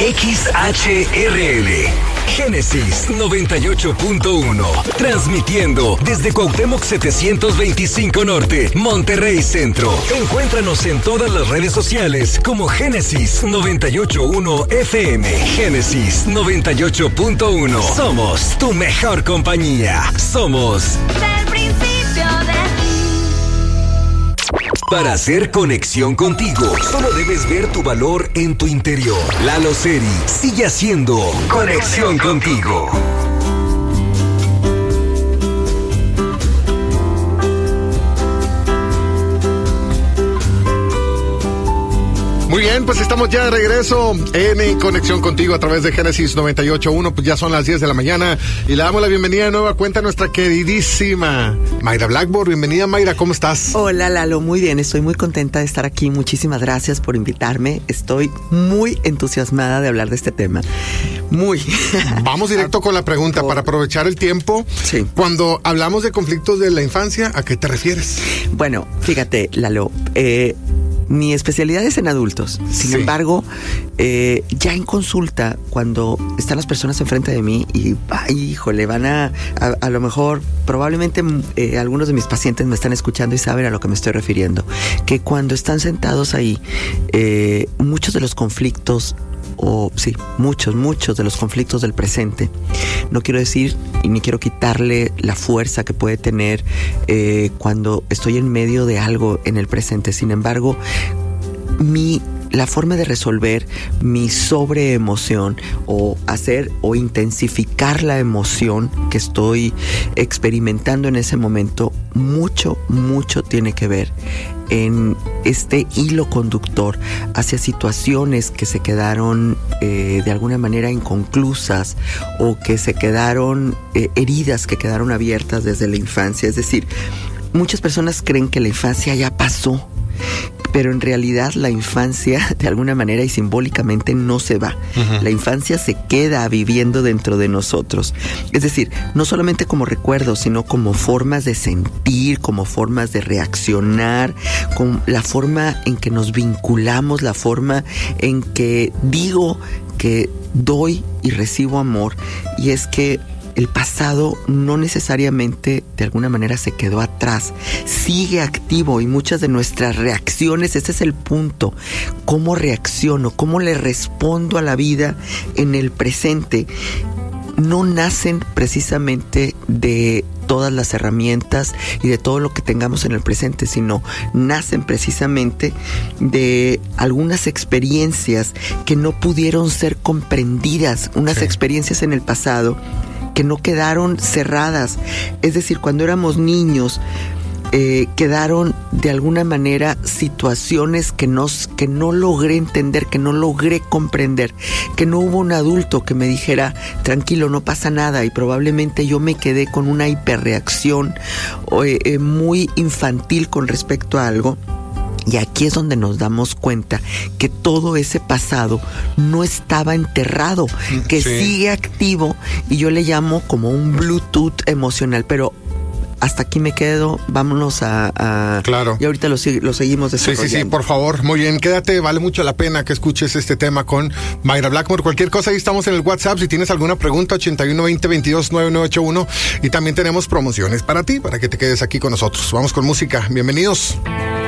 XHRL, Génesis 98.1, transmitiendo desde Cuauhtémoc 725 Norte, Monterrey Centro. Encuéntranos en todas las redes sociales como Génesis 98.1 FM. Génesis 98.1. Somos tu mejor compañía. Somos del principio de ti. Para hacer conexión contigo, solo debes ver tu valor en tu interior. Lalo Seri sigue haciendo conexión contigo. Muy bien, pues estamos ya de regreso en Conexión Contigo a través de Génesis 98.1, pues ya son las 10 de la mañana y le damos la bienvenida de nueva cuenta a nuestra queridísima Mayra Blackburn. Bienvenida, Mayra, ¿cómo estás? Hola, Lalo, muy bien, estoy muy contenta de estar aquí, muchísimas gracias por invitarme, estoy muy entusiasmada de hablar de este tema, muy. Vamos directo con la pregunta para aprovechar el tiempo. Sí. Cuando hablamos de conflictos de la infancia, ¿a qué te refieres? Bueno, fíjate, Lalo, mi especialidad es en adultos. Sin embargo, ya en consulta, cuando están las personas enfrente de mí y, híjole, van a lo mejor, probablemente algunos de mis pacientes me están escuchando y saben a lo que me estoy refiriendo, que cuando están sentados ahí, muchos de los conflictos, muchos de los conflictos del presente. No quiero decir y ni quiero quitarle la fuerza que puede tener cuando estoy en medio de algo en el presente. Sin embargo, la forma de resolver mi sobreemoción o hacer o intensificar la emoción que estoy experimentando en ese momento, mucho tiene que ver en este hilo conductor hacia situaciones que se quedaron de alguna manera inconclusas o que se quedaron heridas que quedaron abiertas desde la infancia. Es decir, muchas personas creen que la infancia ya pasó, pero en realidad la infancia de alguna manera y simbólicamente no se va. Uh-huh. La infancia se queda viviendo dentro de nosotros. Es decir, no solamente como recuerdos, sino como formas de sentir, como formas de reaccionar, con la forma en que nos vinculamos, la forma en que digo que doy y recibo amor. Y es que el pasado no necesariamente de alguna manera se quedó atrás, sigue activo y muchas de nuestras reacciones, ese es el punto, cómo reacciono, cómo le respondo a la vida en el presente, no nacen precisamente de todas las herramientas y de todo lo que tengamos en el presente, sino nacen precisamente de algunas experiencias que no pudieron ser comprendidas, unas experiencias en el pasado que no quedaron cerradas. Es decir, cuando éramos niños, quedaron de alguna manera situaciones que no logré entender, que no logré comprender, que no hubo un adulto que me dijera, tranquilo, no pasa nada, y probablemente yo me quedé con una hiperreacción muy infantil con respecto a algo. Y aquí es donde nos damos cuenta que todo ese pasado no estaba enterrado, que sigue activo, y yo le llamo como un Bluetooth emocional, pero hasta aquí me quedo, vámonos a Claro. Y ahorita lo seguimos desarrollando. Sí, por favor, muy bien, quédate, vale mucho la pena que escuches este tema con Mayra Blackburn. Cualquier cosa, ahí estamos en el WhatsApp, si tienes alguna pregunta, 8120229981, y también tenemos promociones para ti, para que te quedes aquí con nosotros. Vamos con música, bienvenidos.